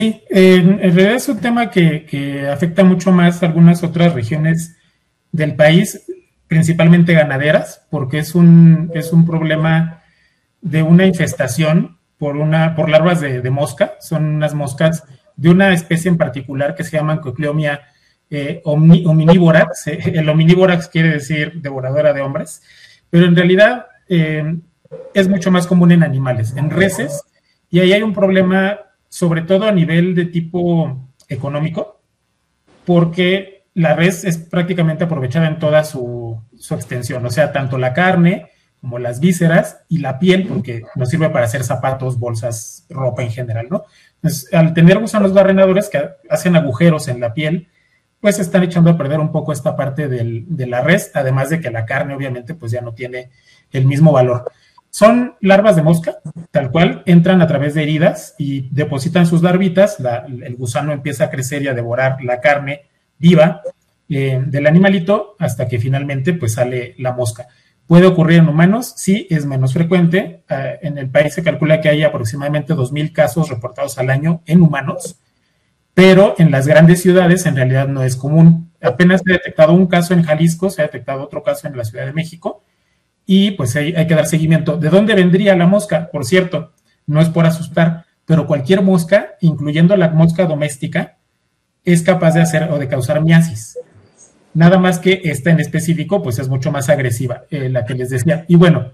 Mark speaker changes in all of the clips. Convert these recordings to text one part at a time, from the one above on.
Speaker 1: En realidad es un tema que afecta mucho más a algunas otras regiones del país, principalmente ganaderas, porque es un problema de una infestación por larvas de mosca. Son unas moscas de una especie en particular que se llaman Cochleomia omnivorax. El omnivorax quiere decir devoradora de hombres, pero en realidad es mucho más común en animales, en reses, y ahí hay un problema sobre todo a nivel de tipo económico, porque la res es prácticamente aprovechada en toda su extensión, o sea, tanto la carne como las vísceras y la piel, porque nos sirve para hacer zapatos, bolsas, ropa en general, ¿no? Entonces, al tener gusanos barrenadores que hacen agujeros en la piel, pues están echando a perder un poco esta parte de la res, además de que la carne obviamente pues ya no tiene el mismo valor. Son larvas de mosca, tal cual, entran a través de heridas y depositan sus larvitas, el gusano empieza a crecer y a devorar la carne viva del animalito hasta que finalmente pues sale la mosca. ¿Puede ocurrir en humanos? Sí, es menos frecuente. En el país se calcula que hay aproximadamente 2,000 casos reportados al año en humanos, pero en las grandes ciudades en realidad no es común. Apenas se ha detectado un caso en Jalisco, se ha detectado otro caso en la Ciudad de México, y pues hay que dar seguimiento. ¿De dónde vendría la mosca? Por cierto, no es por asustar, pero cualquier mosca, incluyendo la mosca doméstica, es capaz de hacer o de causar miasis. Nada más que esta en específico, pues es mucho más agresiva, la que les decía. Y bueno,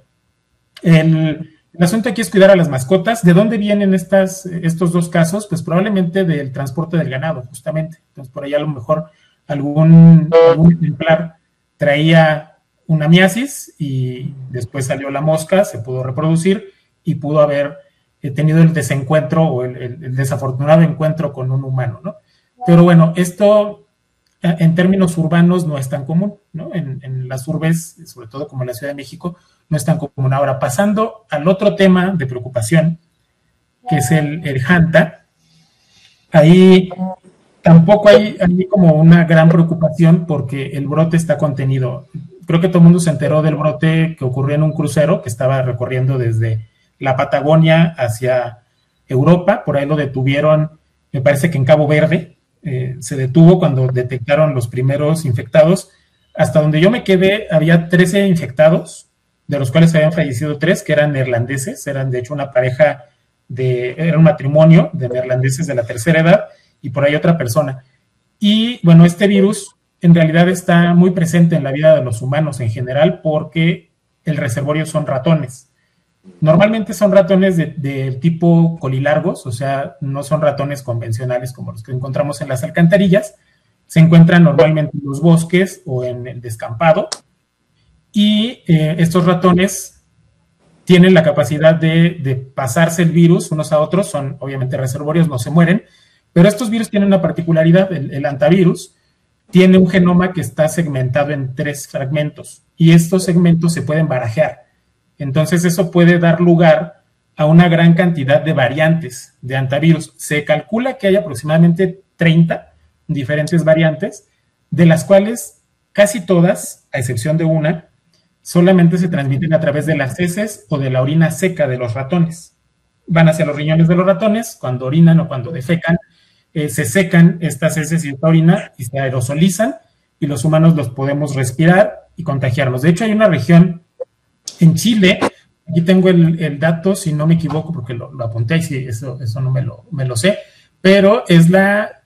Speaker 1: el asunto aquí es cuidar a las mascotas. ¿De dónde vienen estos dos casos? Pues probablemente del transporte del ganado, justamente. Entonces, por ahí a lo mejor algún ejemplar traía una miasis y después salió la mosca, se pudo reproducir y pudo haber tenido el desencuentro o el desafortunado encuentro con un humano, ¿no? Pero bueno, esto en términos urbanos no es tan común, ¿no? En las urbes, sobre todo como en la Ciudad de México, no es tan común. Ahora, pasando al otro tema de preocupación, que es el Hanta, ahí tampoco hay como una gran preocupación porque el brote está contenido. Creo que todo el mundo se enteró del brote que ocurrió en un crucero que estaba recorriendo desde la Patagonia hacia Europa. Por ahí lo detuvieron, me parece que en Cabo Verde. Se detuvo cuando detectaron los primeros infectados. Hasta donde yo me quedé, había 13 infectados, de los cuales habían fallecido 3, que eran neerlandeses. Eran de hecho una pareja, era un matrimonio de neerlandeses de la tercera edad, y por ahí otra persona. Y bueno, este virus en realidad está muy presente en la vida de los humanos en general porque el reservorio son ratones. Normalmente son ratones de tipo colilargos, o sea, no son ratones convencionales como los que encontramos en las alcantarillas. Se encuentran normalmente en los bosques o en el descampado. Y estos ratones tienen la capacidad de pasarse el virus unos a otros, son obviamente reservorios, no se mueren, pero estos virus tienen una particularidad. El hantavirus tiene un genoma que está segmentado en 3 fragmentos y estos segmentos se pueden barajear. Entonces eso puede dar lugar a una gran cantidad de variantes de hantavirus. Se calcula que hay aproximadamente 30 diferentes variantes, de las cuales casi todas, a excepción de una, solamente se transmiten a través de las heces o de la orina seca de los ratones. Van hacia los riñones de los ratones, cuando orinan o cuando defecan, se secan estas heces y esta orina y se aerosolizan y los humanos los podemos respirar y contagiarnos. De hecho, hay una región en Chile, aquí tengo el dato, si no me equivoco, porque lo apunté y sí, eso no me lo sé, pero es la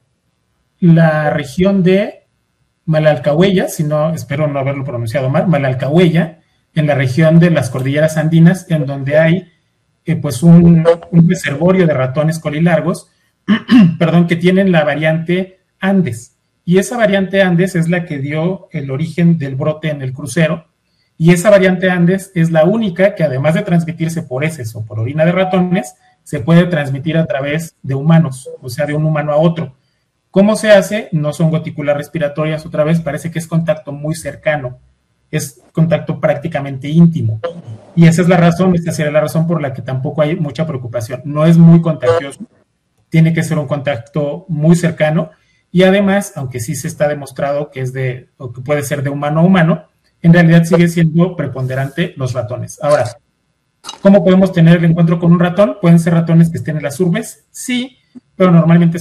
Speaker 1: región de Malalcahuella, si no, espero no haberlo pronunciado mal, Malalcahuella, en la región de las cordilleras andinas, en donde hay pues un reservorio de ratones colilargos, perdón, que tienen la variante Andes. Y esa variante Andes es la que dio el origen del brote en el crucero. Y esa variante Andes es la única que, además de transmitirse por heces o por orina de ratones, se puede transmitir a través de humanos, o sea, de un humano a otro. ¿Cómo se hace? No son gotículas respiratorias, otra vez, parece que es contacto muy cercano, es contacto prácticamente íntimo. Y esa es la razón, esta sería la razón por la que tampoco hay mucha preocupación. No es muy contagioso, tiene que ser un contacto muy cercano, y además, aunque sí se está demostrado que o que puede ser de humano a humano, en realidad sigue siendo preponderante los ratones. Ahora, ¿cómo podemos tener el encuentro con un ratón? ¿Pueden ser ratones que estén en las urbes? Sí, pero normalmente